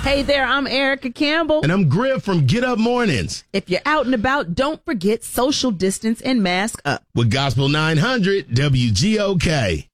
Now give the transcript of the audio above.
Hey there, I'm Erica Campbell. And I'm Griff from Get Up Mornings. If you're out and about, don't forget social distance and mask up. With Gospel 900 WGOK.